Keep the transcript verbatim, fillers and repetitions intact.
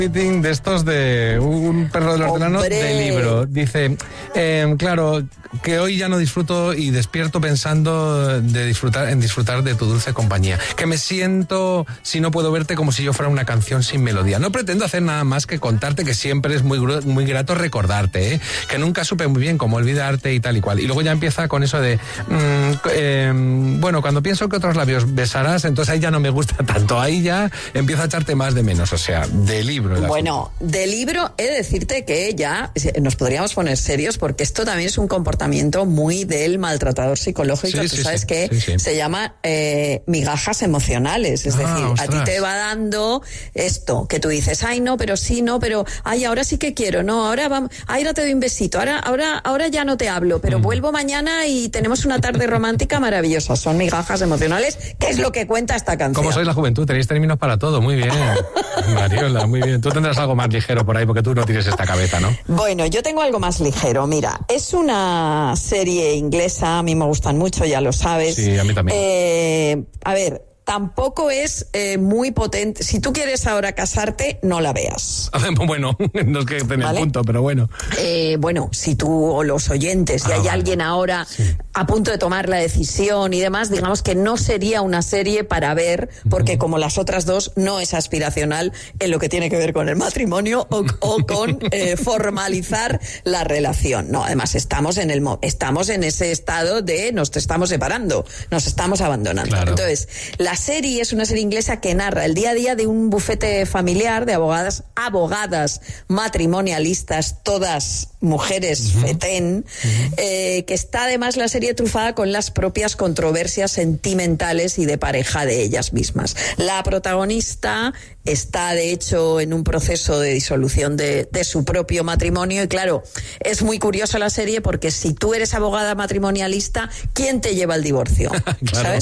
meeting de estos de un perro del hortelano de libro. Dice, eh, claro, que hoy ya no disfruto y despierto pensando de disfrutar en disfrutar de tu dulce compañía. Que me siento, si no puedo verte, como si yo fuera una canción sin melodía. No pretendo hacer nada más que contarte que siempre es muy, muy grato recordarte, ¿eh? Que nunca supe muy bien cómo olvidarte y tal y cual. Y luego ya empieza con eso de, mmm, eh, bueno, cuando pienso que otros labios besarás, entonces ahí ya no me gusta tanto. Ahí ya empiezo a echarte más de menos, o sea, de libro. Bueno, de libro he de decirte que ya nos podríamos poner serios porque esto también es un comportamiento muy del maltratador psicológico. Sí, Tú sí, sabes sí, que sí, sí. se llama eh, migajas emocionales. Es Ah, decir, ostras. a ti te va dando esto, que tú dices, ay no, pero sí, no, pero ay, ahora sí que quiero, no, ahora vamos, ay, ahora te doy un besito, ahora, ahora, ahora ya no te hablo, pero mm. vuelvo mañana y tenemos una tarde romántica maravillosa. Son migajas emocionales, que es lo que cuenta esta canción. ¿Cómo sois la juventud? Tenéis términos para todo, muy bien. Mariola, muy bien. Tú tendrás algo más ligero por ahí porque tú no tienes esta cabeza, ¿no? Bueno, yo tengo algo más ligero. Mira, es una serie inglesa, a mí me gustan mucho, ya lo sabes. Sí, a mí también. Eh, a ver, tampoco es eh, muy potente. Si tú quieres ahora casarte, no la veas. Bueno, no es que esté en el ¿Vale? punto, pero bueno. Eh, bueno, si tú o los oyentes, si Ah, hay vale. alguien ahora sí. a punto de tomar la decisión y demás, digamos que no sería una serie para ver, porque como las otras dos, no es aspiracional en lo que tiene que ver con el matrimonio o, o con eh, formalizar la relación. No, además estamos en el estamos en ese estado de nos estamos separando, nos estamos abandonando. Claro. Entonces, la serie es una serie inglesa que narra el día a día de un bufete familiar de abogadas, abogadas matrimonialistas, todas mujeres uh-huh. fetén, uh-huh. eh, que está además la serie trufada con las propias controversias sentimentales y de pareja de ellas mismas. La protagonista está de hecho en un proceso de disolución de, de su propio matrimonio y claro, es muy curiosa la serie porque si tú eres abogada matrimonialista, ¿quién te lleva al divorcio? Claro. ¿Sabes?